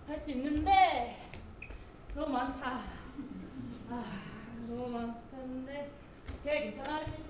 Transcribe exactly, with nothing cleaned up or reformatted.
할 수 있는데 너무 많다. 아, 너무 많던데. 걔 괜찮아 할 수 있어.